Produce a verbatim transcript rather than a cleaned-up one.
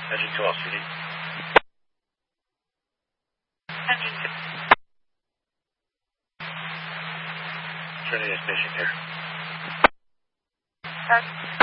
Engine two, L C D. Engine two. Trinity Station here. That's